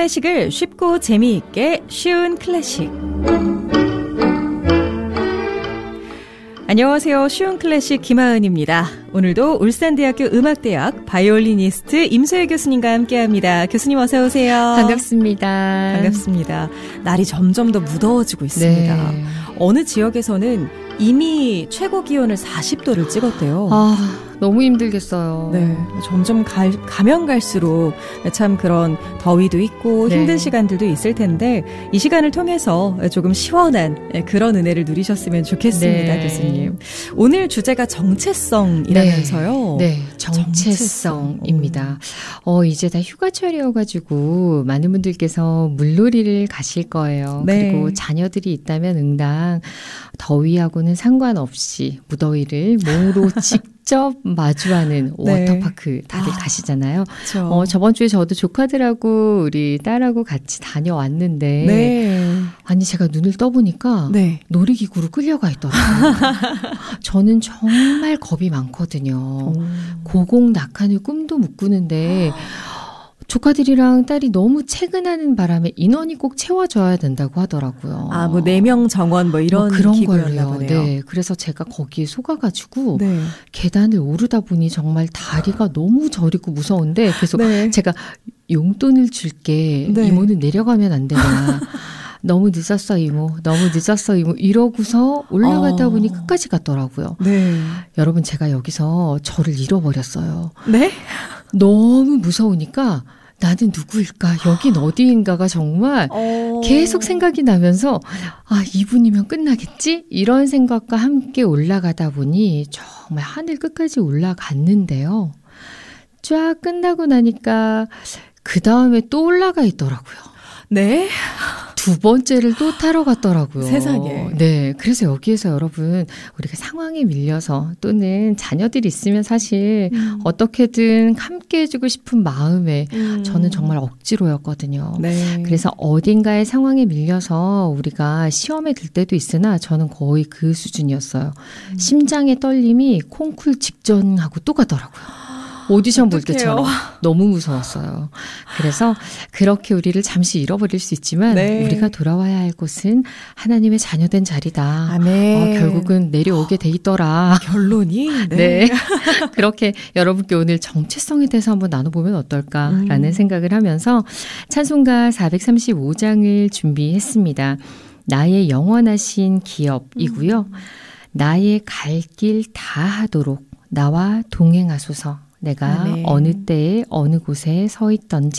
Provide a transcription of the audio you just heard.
클래식을 쉽고 재미있게 쉬운 클래식. 안녕하세요. 쉬운 클래식 김하은입니다. 오늘도 울산대학교 음악대학 바이올리니스트 임소혜 교수님과 함께합니다. 교수님 어서 오세요. 반갑습니다. 반갑습니다. 날이 점점 더 무더워지고 있습니다. 네. 어느 지역에서는 이미 최고 기온을 40도를 찍었대요. 너무 힘들겠어요. 네, 점점 가면 갈수록 참 그런 더위도 있고 네. 힘든 시간들도 있을 텐데 이 시간을 통해서 조금 시원한 그런 은혜를 누리셨으면 좋겠습니다. 네. 교수님. 오늘 주제가 정체성이라면서요. 네, 정체성입니다. 이제 다 휴가철이어가지고 많은 분들께서 물놀이를 가실 거예요. 네. 그리고 자녀들이 있다면 응당 더위하고는 상관없이 무더위를 몸으로 직접 마주하는 네. 워터파크 다들 가시잖아요. 그렇죠. 저번 주에 저도 조카들하고 우리 딸하고 같이 다녀왔는데 네. 아니 제가 눈을 떠보니까 네. 놀이기구로 끌려가 있더라고요. 저는 정말 겁이 많거든요. 고공 낙하늘 꿈도 못 꾸는데 조카들이랑 딸이 너무 채근하는 바람에 인원이 꼭 채워져야 된다고 하더라고요. 뭐 4명 정원 이런 그런 기구였나 걸로요. 보네요. 네, 그래서 제가 거기에 속아가지고 네. 계단을 오르다 보니 정말 다리가 너무 저리고 무서운데 계속 네. 제가 용돈을 줄게. 네. 이모는 내려가면 안 되나. 너무 늦었어 이모. 너무 늦었어 이모. 이러고서 올라가다 보니 끝까지 갔더라고요. 네. 여러분 제가 여기서 저를 잃어버렸어요. 네? 너무 무서우니까 나는 누구일까? 여긴 어디인가가 정말 계속 생각이 나면서 이분이면 끝나겠지? 이런 생각과 함께 올라가다 보니 정말 하늘 끝까지 올라갔는데요. 쫙 끝나고 나니까 그 다음에 또 올라가 있더라고요. 네? 두 번째를 또 타러 갔더라고요. 세상에. 네. 그래서 여기에서 여러분, 우리가 상황에 밀려서 또는 자녀들이 있으면 사실 어떻게든 함께 해주고 싶은 마음에 저는 정말 억지로였거든요. 네. 그래서 어딘가의 상황에 밀려서 우리가 시험에 들 때도 있으나 저는 거의 그 수준이었어요. 심장의 떨림이 콩쿨 직전하고 또 가더라고요. 오디션 볼 때처럼 너무 무서웠어요. 그래서 그렇게 우리를 잠시 잃어버릴 수 있지만 네. 우리가 돌아와야 할 곳은 하나님의 자녀된 자리다. 아멘. 결국은 내려오게 돼 있더라. 결론이? 네. 그렇게 여러분께 오늘 정체성에 대해서 한번 나눠보면 어떨까라는 생각을 하면서 찬송가 435장을 준비했습니다. 나의 영원하신 기업이고요. 나의 갈 길 다 하도록 나와 동행하소서. 내가 아멘. 어느 때에 어느 곳에 서 있던지